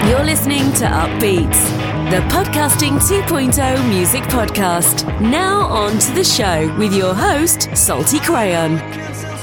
You're listening to Upbeats, the Podcasting 2.0 music podcast. Now on to the show with your host, Salty Crayon.